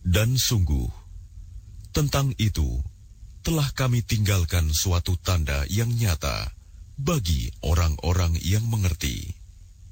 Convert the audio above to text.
Dan sungguh, tentang itu telah kami tinggalkan suatu tanda yang nyata bagi orang-orang yang mengerti.